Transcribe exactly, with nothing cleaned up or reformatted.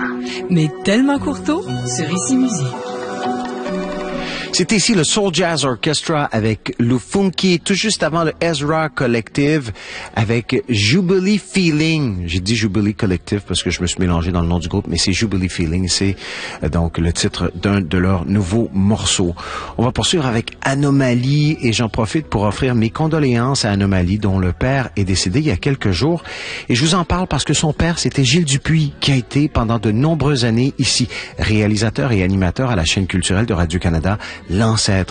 Mais tellement courtois sur Ici Musique. C'était ici le Soul Jazz Orchestra avec Lufunky, tout juste avant le Ezra Collective avec Jubilee Feeling. J'ai dit Jubilee Collective parce que je me suis mélangé dans le nom du groupe, mais c'est Jubilee Feeling. C'est euh, donc le titre d'un de leurs nouveaux morceaux. On va poursuivre avec Anomalie et j'en profite pour offrir mes condoléances à Anomalie dont le père est décédé il y a quelques jours. Et je vous en parle parce que son père, c'était Gilles Dupuis qui a été pendant de nombreuses années ici, réalisateur et animateur à la chaîne culturelle de Radio-Canada, l'ancêtre